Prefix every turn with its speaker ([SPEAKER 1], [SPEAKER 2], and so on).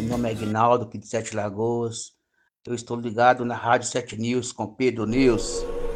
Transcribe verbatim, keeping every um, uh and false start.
[SPEAKER 1] meu nome é Aguinaldo, aqui de Sete Lagoas. Eu estou ligado na Rádio Sete News com Pedro News.